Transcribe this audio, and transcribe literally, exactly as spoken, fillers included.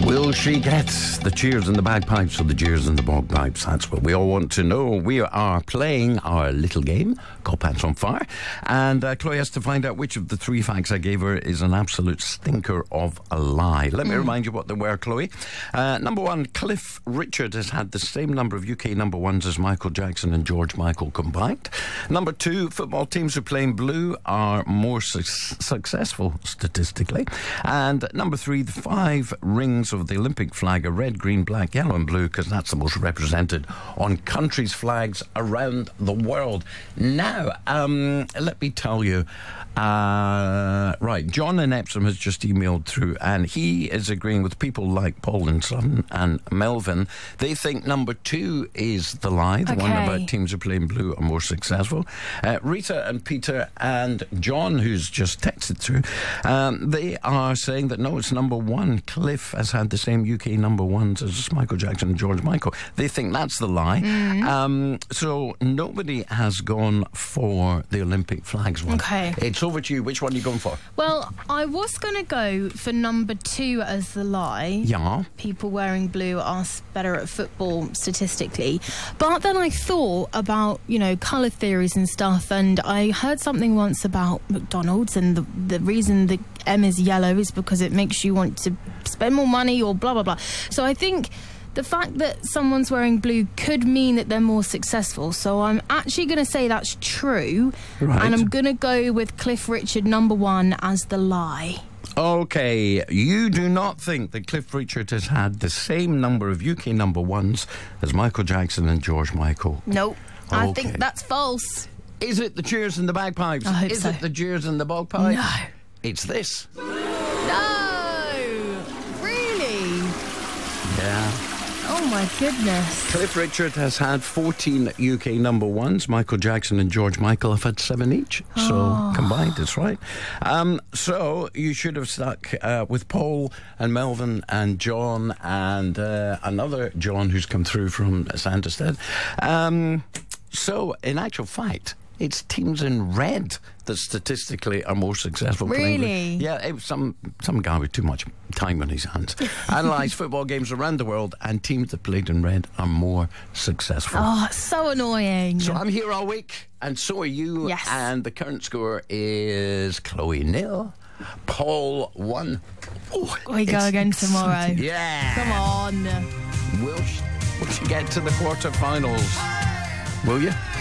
Will she get the cheers and the bagpipes or the jeers and the bagpipes? That's what we all want to know. We are playing our little game called Pants on Fire, and uh, Chloe has to find out which of the three facts I gave her is an absolute stinker of a lie. Let me mm. remind you what they were, Chloe. Uh, number one, Cliff Richard has had the same number of U K number ones as Michael Jackson and George Michael combined. Number two, football teams who play in blue are more su- successful statistically. And number three, the five rings of the Olympic flag are red, green, black, yellow and blue, because that's the most represented on countries' flags around the world. Now, um, let me tell you, uh, right, John in Epsom has just emailed through, and he is agreeing with people like Paul and Son and Melvin. They think number two is the lie, the okay. one about teams who play in blue are more successful. Uh, Rita and Peter and John, who's just texted through, um, they are saying that no, it's number one. Cliff has had the same U K number ones as Michael Jackson and George Michael. They think that's the lie. Mm. Um, so nobody has gone for the Olympic flags one. Okay. It's over to you. Which one are you going for? Well, I was going to go for number two as the lie. Yeah. People wearing blue are better at football statistically. But then I thought about, you know, colour theories and stuff, and I heard something once about McDonald's, and the, the reason the M is yellow is because it makes you want to spend more money or blah, blah, blah. So I think the fact that someone's wearing blue could mean that they're more successful. So I'm actually going to say that's true. Right. And I'm going to go with Cliff Richard, number one, as the lie. Okay, you do not think that Cliff Richard has had the same number of U K number ones as Michael Jackson and George Michael? Nope. Okay. I think that's false. Is it the cheers and the bagpipes? I hope Is so. it the jeers and the bagpipes? No. It's this. No! Really? Yeah. Oh my goodness. Cliff Richard has had fourteen U K number ones. Michael Jackson and George Michael have had seven each. So Oh. combined, that's right. Um, so you should have stuck uh, with Paul and Melvin and John and uh, another John who's come through from Sanderstead. Um, so in actual fact, it's teams in red that statistically are more successful. Really? Playing. Yeah, it was some some guy with too much time on his hands analysed football games around the world, and teams that played in red are more successful. Oh, it's so annoying. So I'm here all week, and so are you. Yes. And the current score is Chloe nil, Paul one. Oh, we go it's again tomorrow. Yeah. Come on. Will she, will she get to the quarterfinals? Will you?